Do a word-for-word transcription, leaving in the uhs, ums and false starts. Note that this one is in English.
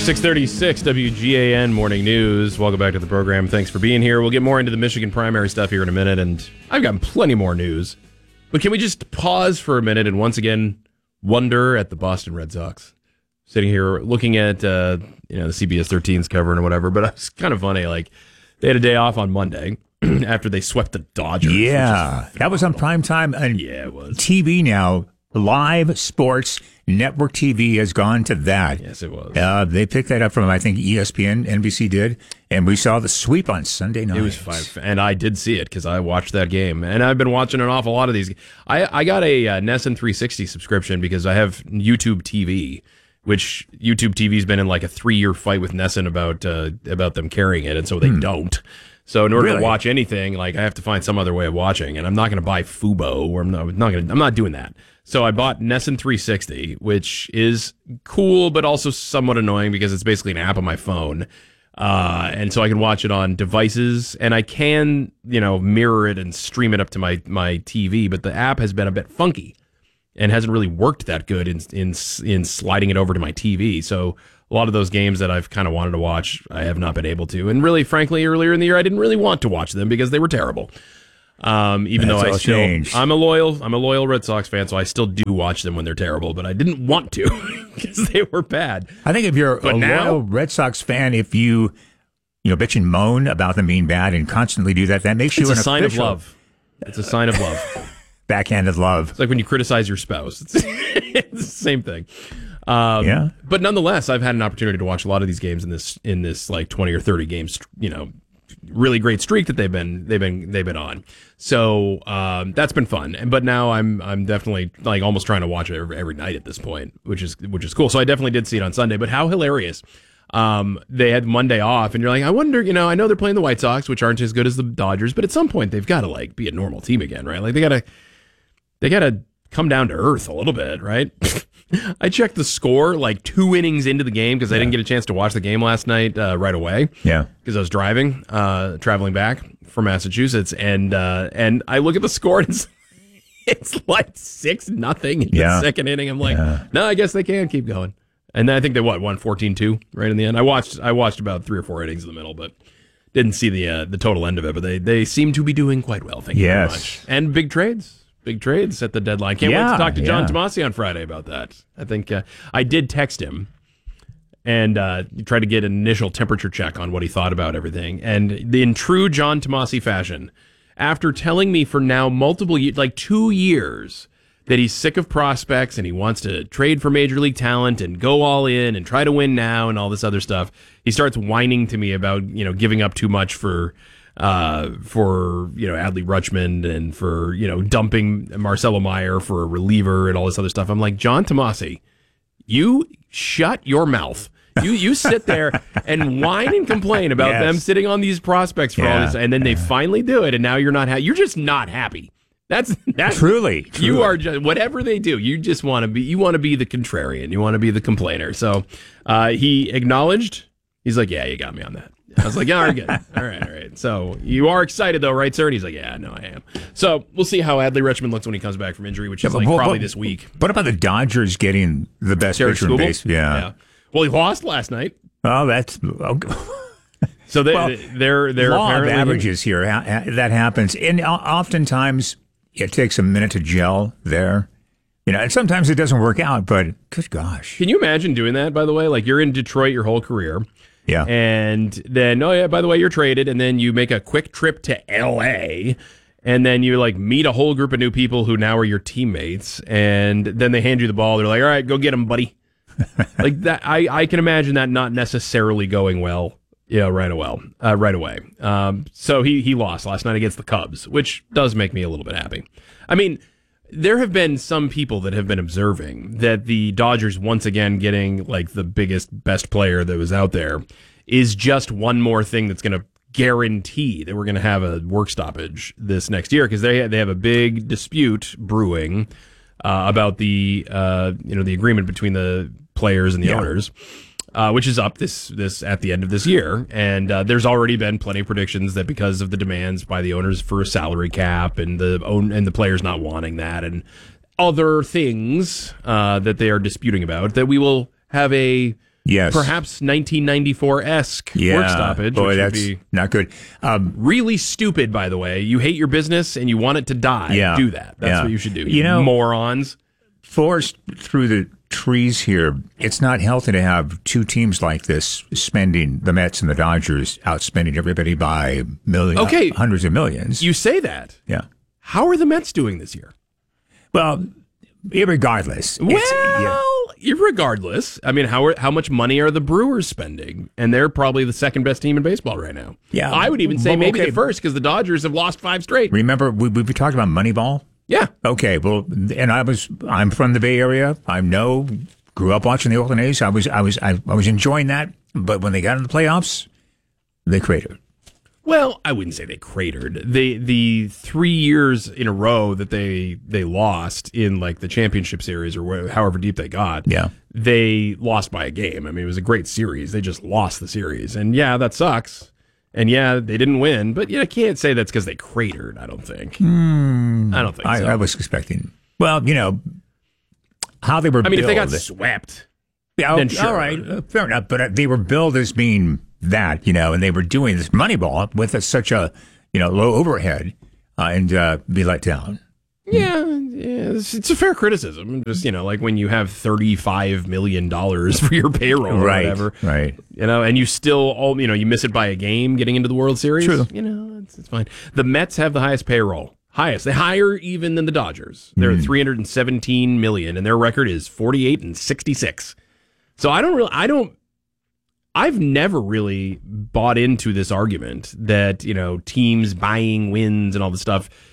six thirty-six W G A N Morning News. Welcome back to the program. Thanks for being here. We'll get more into the Michigan primary stuff here in a minute, and I've got plenty more news. But can we just pause for a minute and once again wonder at the Boston Red Sox? Sitting here looking at uh, you know the C B S thirteen's covering or whatever, but it's kind of funny. Like they had a day off on Monday after they swept the Dodgers. Yeah, that was on prime time, and yeah, it was T V now. Live Sports Network T V has gone to that. Yes, it was. Uh, they picked that up from, I think, E S P N, N B C did, and we saw the sweep on Sunday night. It was five, and I did see it because I watched that game, and I've been watching an awful lot of these. I, I got a uh, NESN three sixty subscription because I have YouTube T V, which YouTube T V's been in like a three-year fight with NESN about uh, about them carrying it, and so they hmm. don't. So in order really? to watch anything, like I have to find some other way of watching, and I'm not going to buy Fubo, or I'm not, I'm not going. I'm not doing that. So I bought NESN three sixty, which is cool, but also somewhat annoying because it's basically an app on my phone. Uh, and so I can watch it on devices, and I can, you know, mirror it and stream it up to my, my T V, but the app has been a bit funky and hasn't really worked that good in, in, in sliding it over to my T V. So a lot of those games that I've kind of wanted to watch, I have not been able to. And really, frankly, earlier in the year, I didn't really want to watch them because they were terrible. Um, even That's though I still, changed. I'm a loyal, I'm a loyal Red Sox fan, so I still do watch them when they're terrible, but I didn't want to because they were bad. I think if you're but a now, loyal Red Sox fan, if you, you know, bitch and moan about them being bad and constantly do that, that makes you it's an a sign official. of love. It's a sign of love. Backhanded love. It's like when you criticize your spouse. It's, it's the same thing. Um, yeah. But nonetheless, I've had an opportunity to watch a lot of these games in this in this like twenty or thirty games, you know, really great streak that they've been they've been they've been on. So um, that's been fun. And but now I'm I'm definitely like almost trying to watch it every, every night at this point, which is which is cool. So I definitely did see it on Sunday. But how hilarious! Um, they had Monday off, and you're like, I wonder, you know, I know they're playing the White Sox, which aren't as good as the Dodgers, but at some point they've got to like be a normal team again, right? Like they gotta they gotta come down to earth a little bit, right? I checked the score like two innings into the game because I yeah. didn't get a chance to watch the game last night uh, right away. Yeah, because I was driving, uh, traveling back from Massachusetts, and uh, and I look at the score and it's, it's like six nothing in yeah. the second inning. I'm like, yeah. no, I guess they can keep going. And then I think they what won fourteen two right in the end. I watched I watched about three or four innings in the middle, but didn't see the uh, the total end of it. But they they seem to be doing quite well. Thank you yes. very much. And big trades. Big trades at the deadline. Can't yeah, wait to talk to John yeah. Tomasi on Friday about that. I think uh, I did text him and uh, try to get an initial temperature check on what he thought about everything. And in true John Tomasi fashion, after telling me for now multiple years, like two years, that he's sick of prospects and he wants to trade for major league talent and go all in and try to win now and all this other stuff, he starts whining to me about, you know, giving up too much for uh, for, you know, Adley Rutschman and for, you know, dumping Marcelo Meyer for a reliever and all this other stuff. I'm like, John Tomasi, you shut your mouth. You you sit there and whine and complain about yes. them sitting on these prospects for yeah. all this, and then they finally do it, and now you're not happy. You're just not happy. That's that's truly, truly. You are just whatever they do. You just want to be. You want to be the contrarian. You want to be the complainer. So uh, he acknowledged. He's like, yeah, you got me on that. I was like, yeah, all right, good. All right, all right. So you are excited, though, right, sir? And he's like, yeah, no, I am. So we'll see how Adley Rutschman looks when he comes back from injury, which is yeah, like what, probably what, this week. What about the Dodgers getting the best Derek pitcher in Skubal? base? Yeah. yeah. Well, he lost last night. Oh, that's... Oh. So they, well, they're they're law of apparently averages here. That happens, and oftentimes it takes a minute to gel there. You know, and sometimes it doesn't work out. But good gosh, can you imagine doing that? By the way, like you're in Detroit your whole career. Yeah. And then, oh, yeah, by the way, you're traded. And then you make a quick trip to L A. And then you like meet a whole group of new people who now are your teammates. And then they hand you the ball. They're like, all right, go get them, buddy. Like that. I, I can imagine that not necessarily going well. Yeah, right away. Uh, right away. Um, so he, he lost last night against the Cubs, which does make me a little bit happy. I mean, there have been some people that have been observing that the Dodgers once again getting like the biggest, best player that was out there is just one more thing that's going to guarantee that we're going to have a work stoppage this next year because they they have a big dispute brewing uh, about the uh, you know the agreement between the players and the yeah. owners. Uh, which is up this this at the end of this year, and uh, there's already been plenty of predictions that because of the demands by the owners for a salary cap and the own and the players not wanting that and other things uh, that they are disputing about, that we will have a Yes. Perhaps nineteen ninety-four-esque Yeah. work stoppage. Boy, which that's would be not good. Um, really stupid, by the way. You hate your business and you want it to die. Yeah. Do that. That's Yeah. what you should do. You, You know- morons. forest through the trees here, it's not healthy to have two teams like this spending, the Mets and the Dodgers, outspending everybody by millions, Okay. hundreds of millions. You say that. yeah. How are the Mets doing this year? Well, irregardless. Well, yeah. regardless, I mean, how are, how much money are the Brewers spending? And they're probably the second best team in baseball right now. Yeah. I would even say Well, maybe okay. the first because the Dodgers have lost five straight. Remember, we, we talked about Moneyball? Yeah. Okay, well, and I was, I'm from the Bay Area. I know, grew up watching the Oakland A's. I was, I was, I, I was enjoying that. But when they got in the playoffs, they cratered. Well, I wouldn't say they cratered. They the three years in a row that they they lost in like the championship series or wh- however deep they got. Yeah. They lost by a game. I mean, it was a great series. They just lost the series, and yeah, that sucks. And yeah, they didn't win, but yeah, I can't say that's because they cratered. I don't think. Mm, I don't think I, so. I was expecting. Well, you know how they were. I mean, if they got billed. swept, Yeah, then okay, sure. all right, uh, fair enough. But uh, they were billed as being that, you know, and they were doing this Moneyball with a, such a, you know, low overhead uh, and uh, be let down. yeah, yeah, it's, it's a fair criticism. Just you know, like when you have thirty-five million dollars for your payroll or Right, whatever, right. You know, and you still, all you know, you miss it by a game getting into the World Series. True. You know, it's, it's fine. The Mets have the highest payroll, highest. They higher even than the Dodgers. They're Mm. three hundred seventeen million, and their record is forty-eight and sixty-six. So I don't really, I don't. I've never really bought into this argument that, you know, teams buying wins and all this stuff